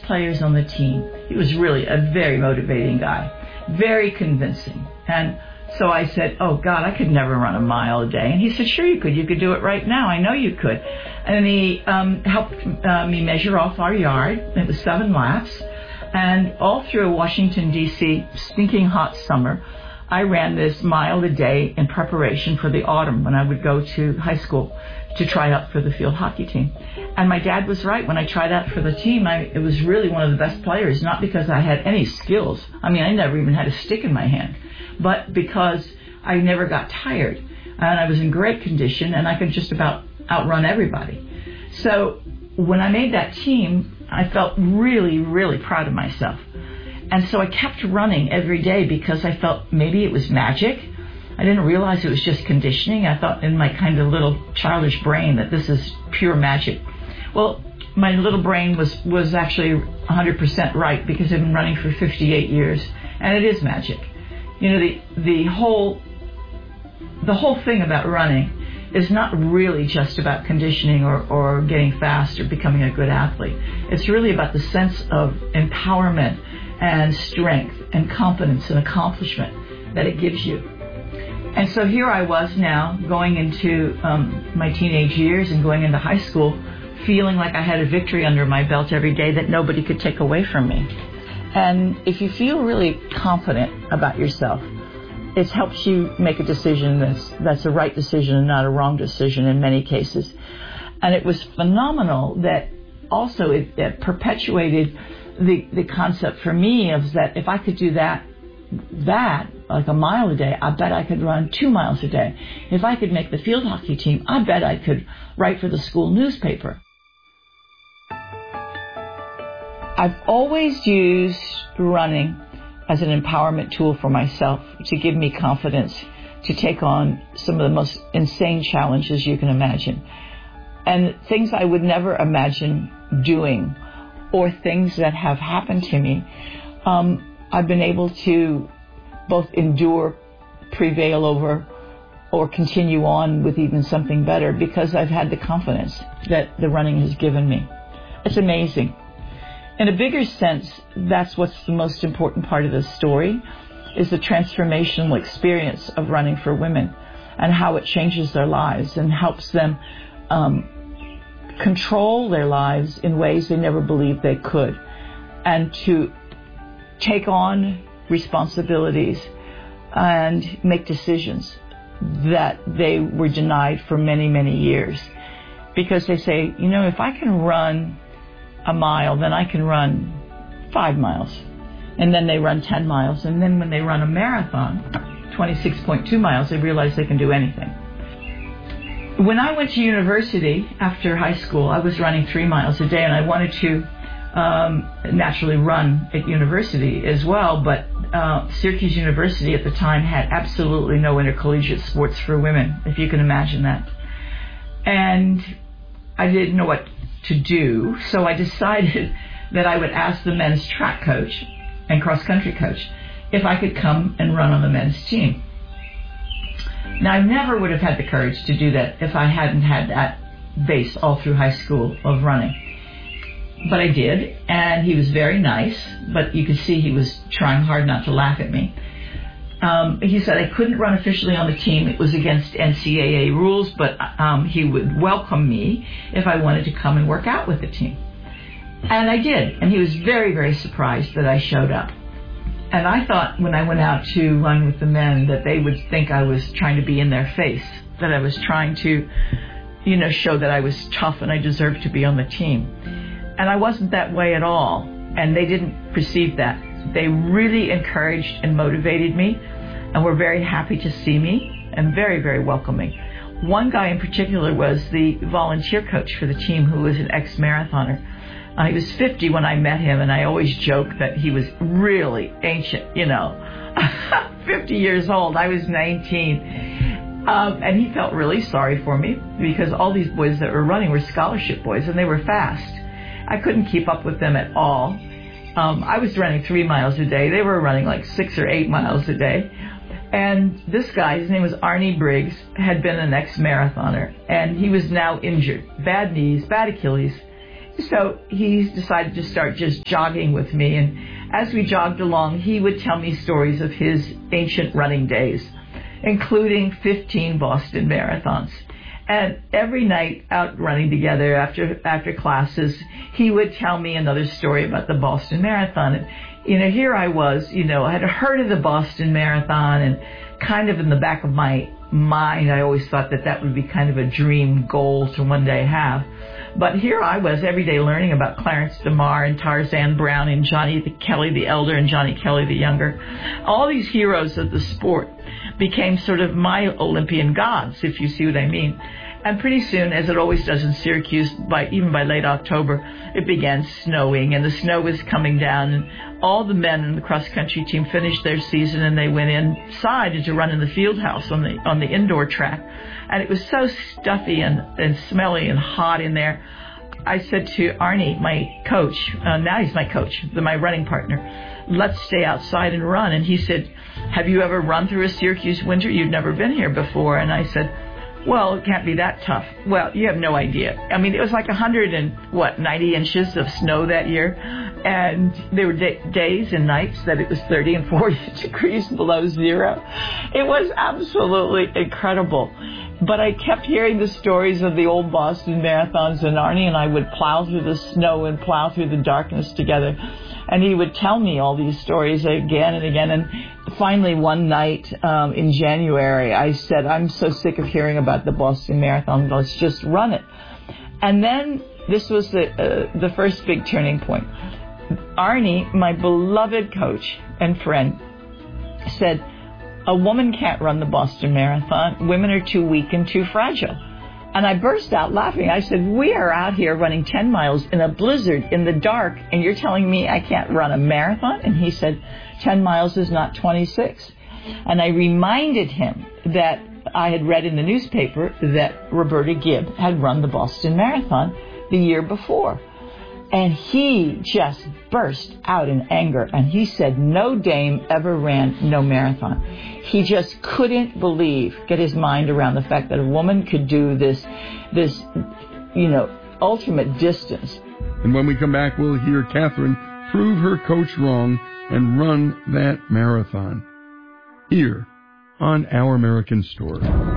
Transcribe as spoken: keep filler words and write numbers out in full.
players on the team. He was really a very motivating guy, very convincing. And so I said, oh, God, I could never run a mile a day. And he said, sure you could. You could do it right now. I know you could. And he um, helped uh, me measure off our yard. It was seven laps. And all through Washington, D C, stinking hot summer, I ran this mile a day in preparation for the autumn when I would go to high school to try out for the field hockey team. And my dad was right. When I tried out for the team, I it was really one of the best players, not because I had any skills. I mean, I never even had a stick in my hand, but because I never got tired. And I was in great condition, and I could just about outrun everybody. So when I made that team, I felt really, really proud of myself. And so I kept running every day because I felt maybe it was magic. I didn't realize it was just conditioning. I thought in my kind of little childish brain that this is pure magic. Well, my little brain was, was actually one hundred percent right, because I've been running for fifty-eight years, and it is magic. You know, the the whole the whole thing about running is not really just about conditioning or, or getting fast or becoming a good athlete. It's really about the sense of empowerment and strength and confidence and accomplishment that it gives you. And so here I was now going into um, my teenage years and going into high school, feeling like I had a victory under my belt every day that nobody could take away from me. And if you feel really confident about yourself, it helps you make a decision that's that's a right decision and not a wrong decision in many cases. And it was phenomenal that also it, it perpetuated the the concept for me of that if I could do that, that like a mile a day, I bet I could run two miles a day. If I could make the field hockey team, I bet I could write for the school newspaper. I've always used running as an empowerment tool for myself to give me confidence to take on some of the most insane challenges you can imagine. And things I would never imagine doing, or things that have happened to me, um, I've been able to both endure, prevail over, or continue on with even something better because I've had the confidence that the running has given me. It's amazing. In a bigger sense, that's what's the most important part of this story, is the transformational experience of running for women and how it changes their lives and helps them um, control their lives in ways they never believed they could, and to take on responsibilities and make decisions that they were denied for many, many years. Because they say, you know, if I can run a mile, then I can run five miles. And then they run ten miles. And then when they run a marathon, twenty-six point two miles, they realize they can do anything. When I went to university after high school, I was running three miles a day, and I wanted to um, naturally run at university as well. But uh, Syracuse University at the time had absolutely no intercollegiate sports for women, if you can imagine that. And I didn't know what to do, so I decided that I would ask the men's track coach and cross-country coach if I could come and run on the men's team. Now, I never would have had the courage to do that if I hadn't had that base all through high school of running. But I did, and he was very nice, but you could see he was trying hard not to laugh at me. Um, he said I couldn't run officially on the team. It was against N C double A rules, but um, he would welcome me if I wanted to come and work out with the team. And I did, and he was very, very surprised that I showed up. And I thought when I went out to run with the men that they would think I was trying to be in their face, that I was trying to, you know, show that I was tough and I deserved to be on the team. And I wasn't that way at all, and they didn't perceive that. They really encouraged and motivated me, and were very happy to see me, and very, very welcoming. One guy in particular was the volunteer coach for the team, who was an ex-marathoner. Uh, he was fifty when I met him, and I always joke that he was really ancient, you know, fifty years old. I was nineteen. Um, and he felt really sorry for me because all these boys that were running were scholarship boys, and they were fast. I couldn't keep up with them at all. Um, I was running three miles a day. They were running like six or eight miles a day. And this guy, his name was Arnie Briggs, had been an ex-marathoner, and he was now injured. Bad knees, bad Achilles. So he decided to start just jogging with me. And as we jogged along, he would tell me stories of his ancient running days, including fifteen Boston marathons. And every night out running together after after classes, he would tell me another story about the Boston Marathon. And, you know, here I was, you know, I had heard of the Boston Marathon, and kind of in the back of my mind, I always thought that that would be kind of a dream goal to one day have. But here I was every day learning about Clarence DeMar and Tarzan Brown and Johnny Kelly the Elder and Johnny Kelly the Younger. All these heroes of the sport became sort of my Olympian gods, if you see what I mean. And pretty soon, as it always does in Syracuse, by even by late October, it began snowing, and the snow was coming down, and all the men in the cross-country team finished their season, and they went inside to run in the field house on the on the indoor track. And it was so stuffy and, and smelly and hot in there. I said to Arnie, my coach, uh, now he's my coach, my running partner, let's stay outside and run. And he said, have you ever run through a Syracuse winter? You've never been here before. And I said, well, it can't be that tough. Well, you have no idea. I mean, it was like one hundred and what, ninety inches of snow that year. And there were day, days and nights that it was thirty and forty degrees below zero. It was absolutely incredible. But I kept hearing the stories of the old Boston marathons, and Arnie and I would plow through the snow and plow through the darkness together. And he would tell me all these stories again and again. And finally, one night um, in January, I said, I'm so sick of hearing about the Boston Marathon. Let's just run it. And then this was the uh, the first big turning point. Arnie, my beloved coach and friend, said, a woman can't run the Boston Marathon. Women are too weak and too fragile. And I burst out laughing. I said, we are out here running ten miles in a blizzard in the dark, and you're telling me I can't run a marathon? And he said, ten miles is not twenty-six. And I reminded him that I had read in the newspaper that Roberta Gibb had run the Boston Marathon the year before. And he just burst out in anger, and he said no dame ever ran no marathon. He just couldn't believe, get his mind around the fact that a woman could do this, this, you know, ultimate distance. And when we come back, we'll hear Catherine prove her coach wrong and run that marathon here on Our American Story.